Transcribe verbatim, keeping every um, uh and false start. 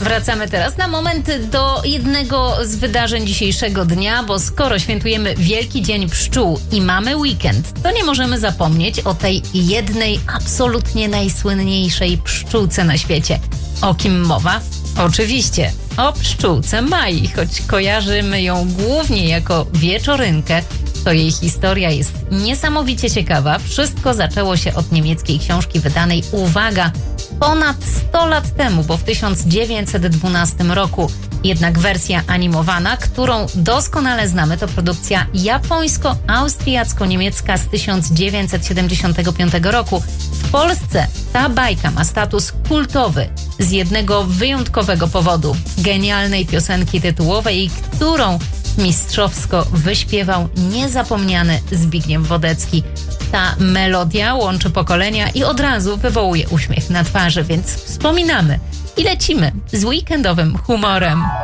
Wracamy teraz na moment do jednego z wydarzeń dzisiejszego dnia, bo skoro świętujemy Wielki Dzień Pszczół i mamy weekend, to nie możemy zapomnieć o tej jednej absolutnie najsłynniejszej pszczółce na świecie. O kim mowa? Oczywiście o pszczółce Mai, choć kojarzymy ją głównie jako wieczorynkę, to jej historia jest niesamowicie ciekawa. Wszystko zaczęło się od niemieckiej książki wydanej, uwaga, ponad sto lat temu, bo w tysiąc dziewięćset dwunastym roku. Jednak wersja animowana, którą doskonale znamy, to produkcja japońsko-austriacko-niemiecka z tysiąc dziewięćset siedemdziesiątego piątego roku. W Polsce ta bajka ma status kultowy z jednego wyjątkowego powodu. Genialnej piosenki tytułowej, którą mistrzowsko wyśpiewał niezapomniany Zbigniew Wodecki. Ta melodia łączy pokolenia i od razu wywołuje uśmiech na twarzy, więc wspominamy i lecimy z weekendowym humorem.